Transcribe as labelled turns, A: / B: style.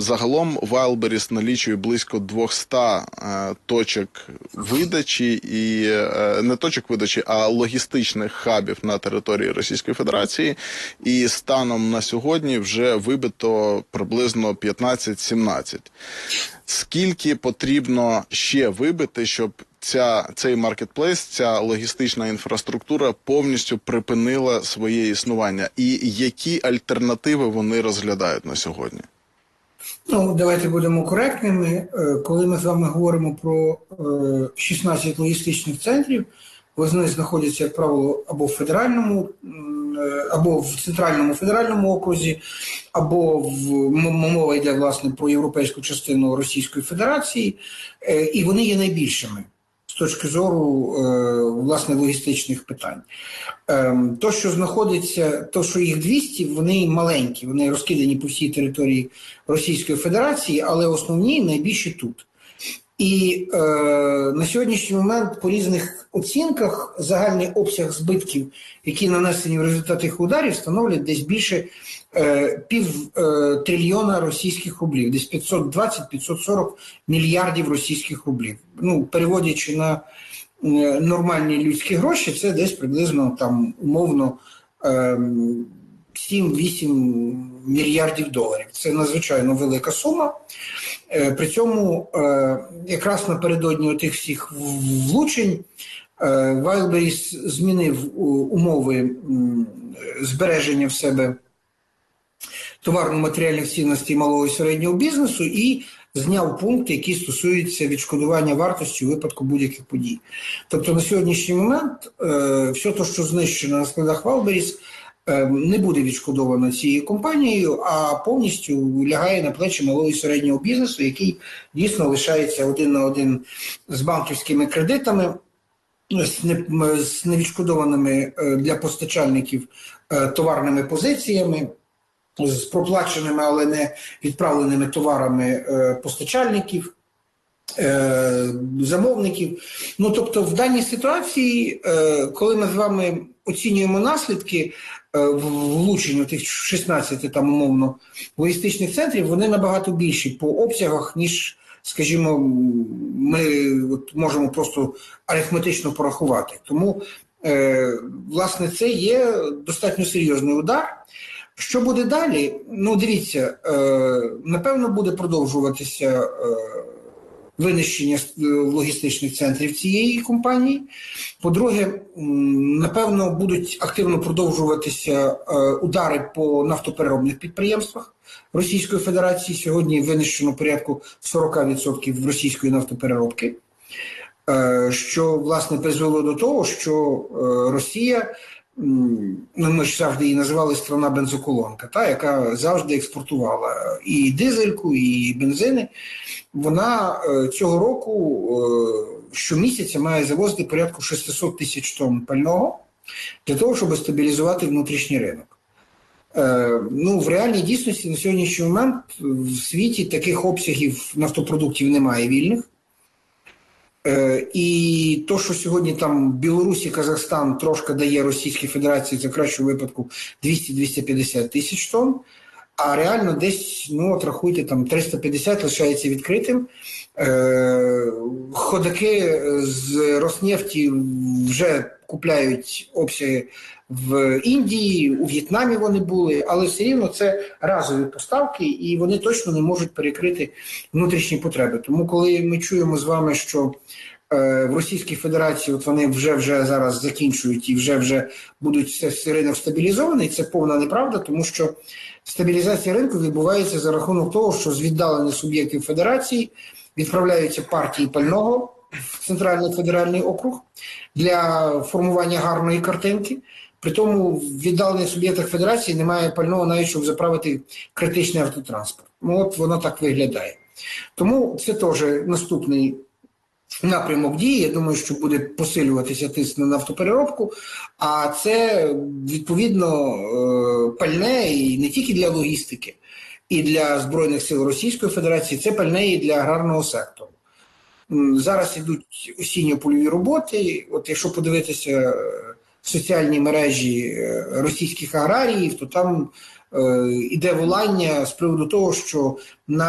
A: Загалом Wildberries налічує близько 200 точок видачі, і не точок видачі, а логістичних хабів на території Російської Федерації. І станом на сьогодні вже вибито приблизно 15-17. Скільки потрібно ще вибити, щоб цей маркетплейс, ця логістична інфраструктура повністю припинила своє існування? І які альтернативи вони розглядають на сьогодні?
B: Ну, давайте будемо коректними. Коли ми з вами говоримо про 16 логістичних центрів, вони знаходяться, як правило, або в центральному федеральному окрузі, або мова йде, власне, про європейську частину Російської Федерації, і вони є найбільшими з точки зору, власне, логістичних питань. То, що знаходиться, то, що їх 200, вони маленькі, вони розкидані по всій території Російської Федерації, але основні найбільші тут. І на сьогоднішній момент по різних оцінках загальний обсяг збитків, які нанесені в результаті тих ударів, становлять десь більше півтрильйона російських рублів, десь 520-540 мільярдів російських рублів. Ну, переводячи на нормальні людські гроші, це десь приблизно там умовно 7-8 мільярдів доларів. Це надзвичайно велика сума. При цьому якраз напередодні тих всіх влучень Wildberries змінив умови збереження в себе товарно-матеріальних цінностей малого і середнього бізнесу і зняв пункти, які стосуються відшкодування вартості у випадку будь-яких подій. Тобто на сьогоднішній момент все те, що знищено на складах Wildberries, не буде відшкодовано цією компанією, а повністю лягає на плечі малого і середнього бізнесу, який дійсно лишається один на один з банківськими кредитами, з невідшкодованими для постачальників товарними позиціями, з проплаченими, але не відправленими товарами постачальників, замовників. Ну, тобто в даній ситуації, коли ми з вами оцінюємо наслідки влучень у тих 16 там умовно логістичних центрів, вони набагато більші по обсягах, ніж, скажімо, ми можемо просто арифметично порахувати. Тому, власне, це є достатньо серйозний удар. Що буде далі? Ну, дивіться, напевно, буде продовжуватися винищення логістичних центрів цієї компанії. По-друге, напевно, будуть активно продовжуватися удари по нафтопереробних підприємствах Російської Федерації. Сьогодні винищено порядку 40% російської нафтопереробки, що, власне, призвело до того, що Росія, ми ж завжди її називали страна бензоколонка, та, яка завжди експортувала і дизельку, і бензини, вона цього року щомісяця має завозити порядку 600 тисяч тонн пального для того, щоб стабілізувати внутрішній ринок. Ну, в реальній дійсності на сьогоднішній момент в світі таких обсягів нафтопродуктів немає вільних. І то, що сьогодні там Білорусь і Казахстан трошки дає Російській Федерації, це в кращому випадку 200-250 тисяч тонн, а реально десь, ну, от рахуйте, там 350 лишається відкритим. Ходаки з Роснефті вже купляють обсяги в Індії, у В'єтнамі вони були, але все рівно це разові поставки, і вони точно не можуть перекрити внутрішні потреби. Тому коли ми чуємо з вами, що в Російській Федерації от вони вже зараз закінчують і вже будуть ринок стабілізований, це повна неправда, тому що стабілізація ринку відбувається за рахунок того, що з віддалених суб'єктів Федерації відправляються партії пального в Центральний федеральний округ для формування гарної картинки. При тому в віддалених суб'єктах Федерації немає пального навіть, щоб заправити критичний автотранспорт. Ну, от воно так виглядає. Тому це теж наступний напрямок дії. Я думаю, що буде посилюватися тиск на нафтопереробку, а це, відповідно, пальне і не тільки для логістики, і для Збройних сил Російської Федерації, це пальне і для аграрного сектору. Зараз йдуть осінньо-польові роботи. От якщо подивитися соціальні мережі російських аграріїв, то там іде волання з приводу того, що на